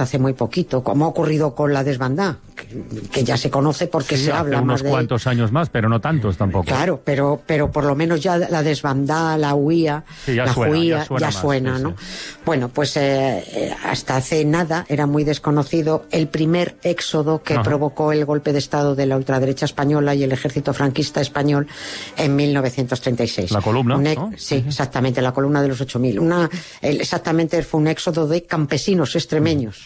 hasta hace muy poquito, como ha ocurrido con la desbandada, que ya se conoce porque se habla más de... unos cuantos años más, pero no tantos tampoco. Claro, pero por lo menos ya la desbandada, la huía, ya suena, ¿no? Sí. Bueno, pues hasta hace nada era muy desconocido el primer éxodo que provocó el golpe de Estado de la ultraderecha española y el ejército franquista español en 1936. La columna, ¿no? Sí, exactamente, la columna de los 8.000. Exactamente fue un éxodo de campesinos extremeños.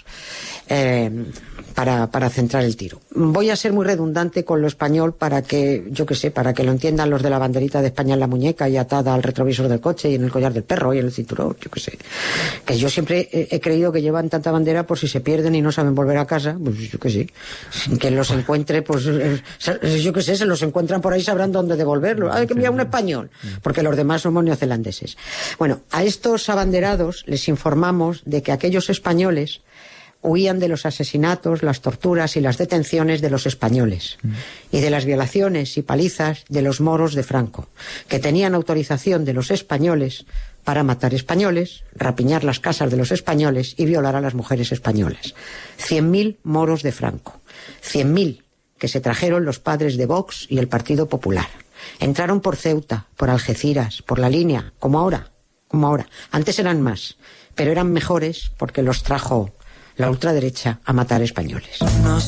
Para centrar el tiro. Voy a ser muy redundante con lo español para que, para que lo entiendan los de la banderita de España en la muñeca y atada al retrovisor del coche y en el collar del perro y en el cinturón, que yo siempre he creído que llevan tanta bandera por si se pierden y no saben volver a casa, pues sin que los encuentre, pues se los encuentran por ahí, sabrán dónde devolverlo. Hay que enviar un español, porque los demás somos neozelandeses. Bueno, a estos abanderados les informamos de que aquellos españoles huían de los asesinatos, las torturas y las detenciones de los españoles y de las violaciones y palizas de los moros de Franco, que tenían autorización de los españoles para matar españoles, rapiñar las casas de los españoles y violar a las mujeres españolas. 100.000 moros de Franco, 100.000 que se trajeron los padres de Vox y el Partido Popular. Entraron por Ceuta, por Algeciras, por la Línea, como ahora. Antes eran más, pero eran mejores porque los trajo la ultraderecha a matar españoles.